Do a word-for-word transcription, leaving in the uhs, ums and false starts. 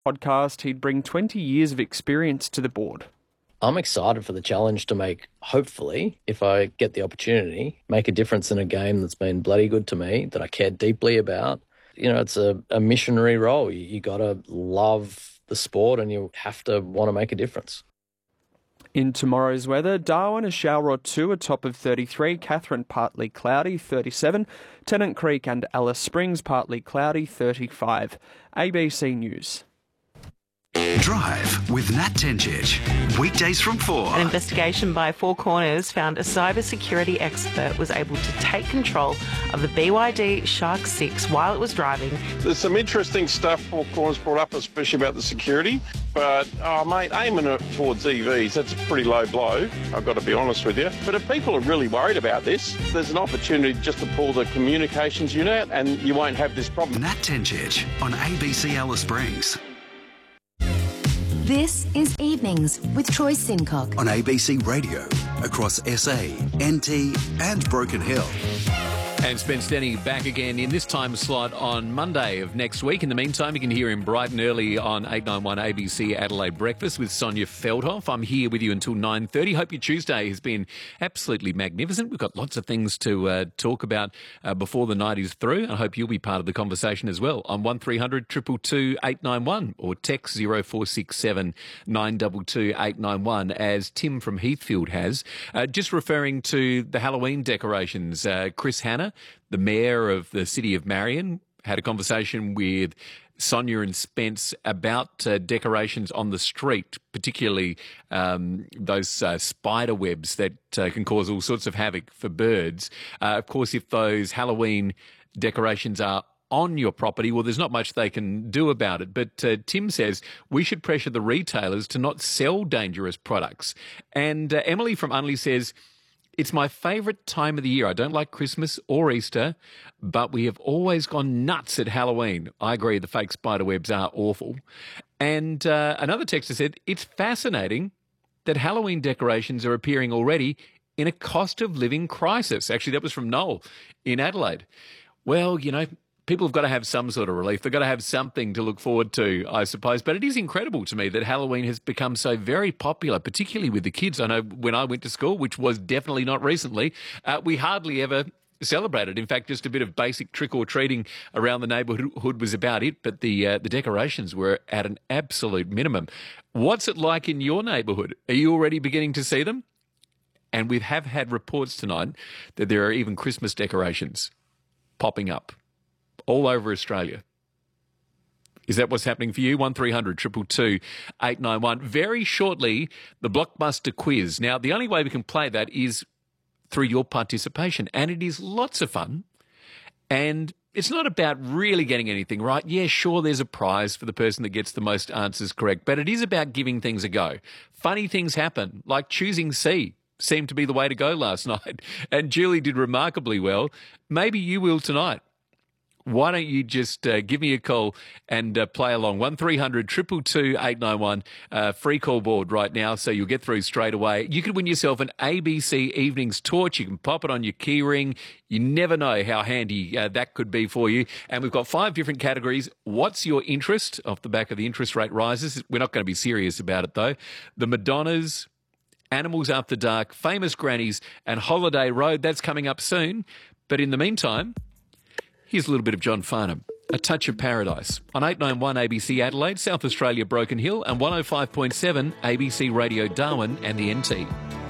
podcast, he'd bring twenty years of experience to the board. I'm excited for the challenge to make, hopefully, if I get the opportunity, make a difference in a game that's been bloody good to me, that I care deeply about. You know, it's a, a missionary role. You, you got to love the sport and you have to want to make a difference. In tomorrow's weather, Darwin a shower or two, a top of thirty-three, Katherine partly cloudy, thirty-seven, Tennant Creek and Alice Springs partly cloudy, thirty-five. A B C News. Drive with Nat Tencic. Weekdays from four. An investigation by Four Corners found a cybersecurity expert was able to take control of the B Y D Shark six while it was driving. There's some interesting stuff Four Corners brought up, especially about the security. But, oh, mate, aiming it towards E Vs, that's a pretty low blow, I've got to be honest with you. But if people are really worried about this, there's an opportunity just to pull the communications unit out and you won't have this problem. Nat Tencic on A B C Alice Springs. This is Evenings with Troy Sincock on A B C Radio across S A, N T and Broken Hill. And Spence Denny back again in this time slot on Monday of next week. In the meantime, you can hear him bright and early on eight ninety-one A B C Adelaide Breakfast with Sonia Feldhoff. I'm here with you until nine thirty. Hope your Tuesday has been absolutely magnificent. We've got lots of things to uh, talk about uh, before the night is through. I hope you'll be part of the conversation as well on one three hundred two two two eight nine one or text zero four six seven nine two two eight nine one as Tim from Heathfield has. Uh, just referring to the Halloween decorations, uh, Chris Hanna, the mayor of the city of Marion, had a conversation with Sonia and Spence about uh, decorations on the street, particularly um, those uh, spider webs that uh, can cause all sorts of havoc for birds. Uh, of course, if those Halloween decorations are on your property, well, there's not much they can do about it. But uh, Tim says we should pressure the retailers to not sell dangerous products. And uh, Emily from Unley says, it's my favourite time of the year. I don't like Christmas or Easter, but we have always gone nuts at Halloween. I agree, the fake spider webs are awful. And uh, another texter said, it's fascinating that Halloween decorations are appearing already in a cost of living crisis. Actually, that was from Noel in Adelaide. Well, you know, people have got to have some sort of relief. They've got to have something to look forward to, I suppose. But it is incredible to me that Halloween has become so very popular, particularly with the kids. I know when I went to school, which was definitely not recently, uh, we hardly ever celebrated. In fact, just a bit of basic trick-or-treating around the neighbourhood was about it, but the uh, the decorations were at an absolute minimum. What's it like in your neighbourhood? Are you already beginning to see them? And we have had reports tonight that there are even Christmas decorations popping up all over Australia. Is that what's happening for you? one three hundred two two two eight nine one. Very shortly, the Blockbuster quiz. Now, the only way we can play that is through your participation, and it is lots of fun. And it's not about really getting anything right. Yeah, sure, there's a prize for the person that gets the most answers correct, but it is about giving things a go. Funny things happen, like choosing C seemed to be the way to go last night, and Julie did remarkably well. Maybe you will tonight. Why don't you just uh, give me a call and uh, play along? one three hundred two two two eight nine one, uh, free call board right now, so you'll get through straight away. You could win yourself an A B C Evenings torch. You can pop it on your key ring. You never know how handy uh, that could be for you. And we've got five different categories. What's your interest off the back of the interest rate rises? We're not going to be serious about it, though. The Madonnas, Animals After Dark, Famous Grannies, and Holiday Road. That's coming up soon. But in the meantime, here's a little bit of John Farnham, A Touch of Paradise, on eight ninety-one A B C Adelaide, South Australia Broken Hill, and one oh five point seven A B C Radio Darwin and the N T.